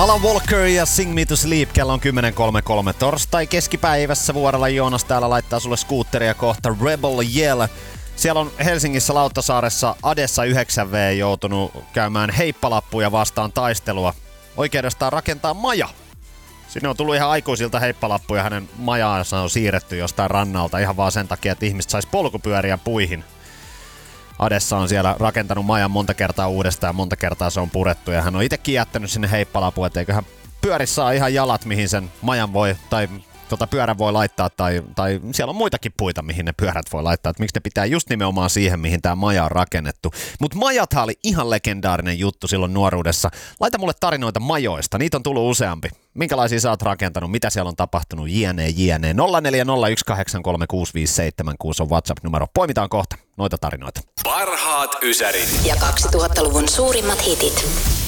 Alan Walker ja Sing Me to Sleep, kello on 10.33 torstai keskipäivässä. Vuorella Joonas täällä laittaa sulle skuutteria kohta Rebel Yell. Siellä on Helsingissä Lauttasaaressa Adessa 9V joutunut käymään heippalappuja vastaan taistelua oikeudestaan rakentaa maja. Sinne on tullut ihan aikuisilta heippalappuja, hänen majaansa on siirretty jostain rannalta ihan vaan sen takia, että ihmiset sais polkupyöriä puihin. Adessa on siellä rakentanut majan monta kertaa uudestaan ja monta kertaa se on purettu ja hän on itsekin jättänyt sinne heippalapun, että eiköhän pyörissä saa ihan jalat, mihin sen majan voi tai pyörän voi laittaa tai siellä on muitakin puita, mihin ne pyörät voi laittaa, että miksi ne pitää just nimenomaan siihen, mihin tämä maja on rakennettu. Mutta majathan oli ihan legendaarinen juttu silloin nuoruudessa. Laita mulle tarinoita majoista, niitä on tullut useampi. Minkälaisia sä oot rakentanut, mitä siellä on tapahtunut, jne. 0401836576 on WhatsApp-numero. Poimitaan kohta noita tarinoita. Parhaat ysärit ja 2000-luvun suurimmat hitit.